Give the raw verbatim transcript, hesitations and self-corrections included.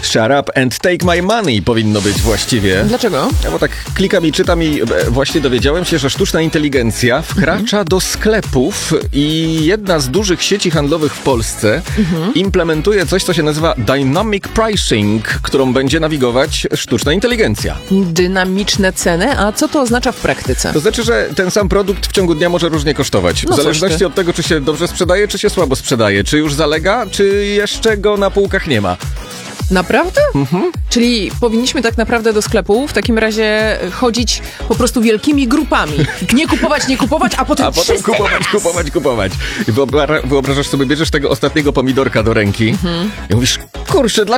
Shut up and take my money powinno być właściwie. Dlaczego? Ja bo tak klikam i czytam i właśnie dowiedziałem się, że sztuczna inteligencja wkracza mhm. do sklepów i jedna z dużych sieci handlowych w Polsce mhm. implementuje coś, co się nazywa Dynamic Pricing, którą będzie nawigować sztuczna inteligencja. Dynamiczne ceny? A co to oznacza w praktyce? To znaczy, że ten sam produkt w ciągu dnia może różnie kosztować. No w zależności od tego, czy się dobrze sprzedaje, czy się słabo sprzedaje. Czy już zalega, czy jeszcze go na półkach nie ma. Naprawdę? Mhm. Czyli powinniśmy tak naprawdę do sklepu w takim razie chodzić po prostu wielkimi grupami. Nie kupować, nie kupować, a potem A potem wszyscy kupować, raz. kupować, kupować. I wyobra- wyobrażasz sobie, bierzesz tego ostatniego pomidorka do ręki mhm. i mówisz, kurczę, dla